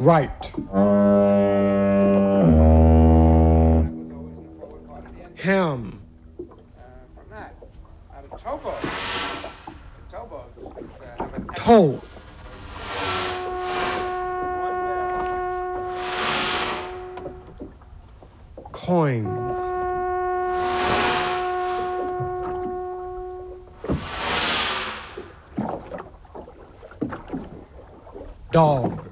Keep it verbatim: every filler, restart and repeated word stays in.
Right. Ham. From that, uh, the tobo. The tobos uh, have an Toe. Coins. Dog.